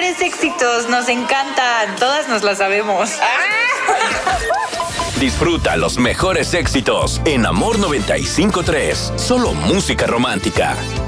mejores éxitos, nos encantan, todas nos las sabemos. Disfruta los mejores éxitos en Amor 95.3. Solo música romántica.